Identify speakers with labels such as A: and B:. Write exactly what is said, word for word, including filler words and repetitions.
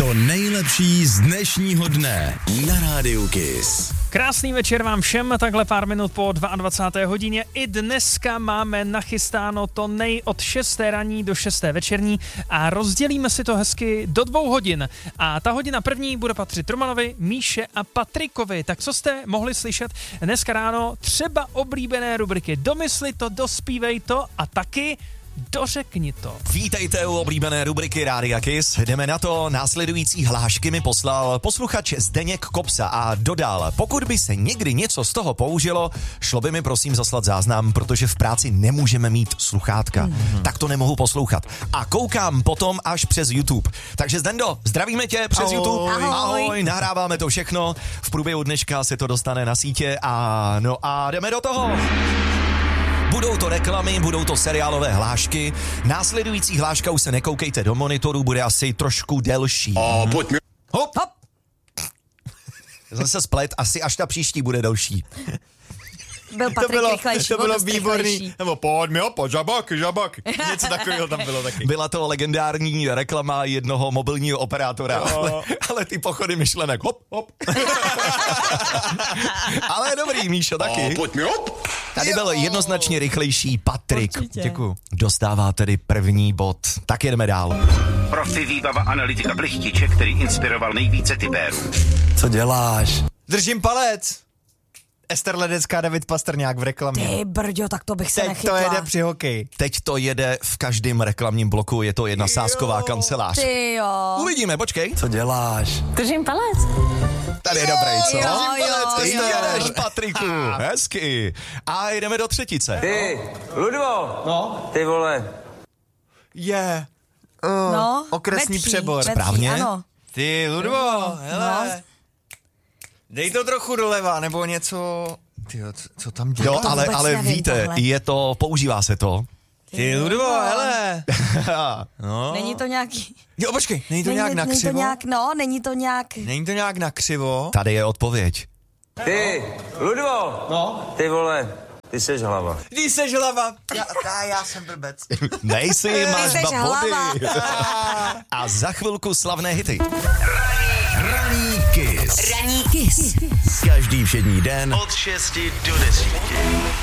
A: To nejlepší z dnešního dne na Rádiu Kiss.
B: Krásný večer vám všem, takhle pár minut po dvacáté druhé hodině. I dneska máme nachystáno to nej od šesté raní do šesté večerní a rozdělíme si to hezky do dvou hodin. A ta hodina první bude patřit Romanovi, Míše a Patrikovi. Tak co jste mohli slyšet dneska ráno? Třeba oblíbené rubriky Domysli to, dospívej to a taky Dořekni to.
C: Vítejte u oblíbené rubriky Rádia Kiss. Jdeme na to. Následující hlášky mi poslal posluchač Zdeněk Kopsa a dodal, pokud by se někdy něco z toho použilo, šlo by mi prosím zaslat záznam, protože v práci nemůžeme mít sluchátka. Mm-hmm. Tak to nemohu poslouchat. A koukám potom až přes YouTube. Takže Zdendo, zdravíme tě přes
D: Ahoj.
C: YouTube.
D: Ahoj.
C: Ahoj, nahráváme to všechno. V průběhu dneška se to dostane na sítě a no a jdeme do toho. Budou to reklamy, budou to seriálové hlášky. Následující hláška, už se nekoukejte do monitoru, bude asi trošku delší.
D: A pojďme.
C: Hop, hop. Zase splet, asi až ta příští bude delší.
E: Byl Patrik
D: To bylo,
E: rychlejší,
D: to bylo
E: dost
D: výborný.
E: rychlejší.
D: Nebo pojď mi opo, žabak, žabak. Něco takového tam bylo taky.
C: Byla to legendární reklama jednoho mobilního operátora,
D: No.
C: ale, ale ty pochody myšlenek, hop, hop. Ale dobrý, Míšo, taky.
D: A pojď mi hop.
C: Tady byl jednoznačně rychlejší Patrik.
E: Určitě.
C: Děkuju. Dostává tedy první bod. Tak jedeme dál.
F: Profi výbava analytika plechtiče, který inspiroval nejvíce typérů.
G: Co děláš?
D: Držím palec. Ester Ledecká, David Pastrňák v reklamě.
E: Ty brďo, tak to bych se
D: Teď
E: nechytla.
D: to jede při hokeji.
C: Teď to jede v každém reklamním bloku, je to jedna sázková kancelář.
E: Ty jo.
C: Uvidíme, počkej.
G: Co děláš?
E: Držím palec.
C: Tady je dobrý, co?
E: Jo, jo,
C: Ty
E: jo.
C: jedeš, Patriku, hezky. A jdeme do třetice.
H: Ty, Ludvo, no? Ty vole,
D: Je.
E: No,
D: okresní
E: vetří,
D: přebor.
E: vetří,
C: Správně.
E: Ano.
D: Ty, Ludvo, hele.
E: No.
D: Dej to trochu doleva, nebo něco... Tyjo, co, co tam dělá?
C: Jo,
E: to
C: ale,
E: vůbec
C: ale
E: nevím,
C: víte,
E: tohle.
C: je to, používá se to.
D: Ty, Ludvo, hele. No.
E: Není to nějaký...
D: Jo, počkej, není to
E: není,
D: nějak na
E: není to
D: křivo?
E: nějak, no, není to nějak...
D: Není to nějak na křivo?
C: Tady je odpověď.
H: ty, Ludvo, no? Ty vole, ty seš hlava.
D: Ty seš hlava. Já, já, já jsem blbec.
C: Nejsi, máš
E: Ty seš
C: dva body.
E: hlava.
C: A za chvilku slavné hity. Raní Kiss.
I: Raní Kiss.
C: Každý všední den
F: Od šesti do desíti.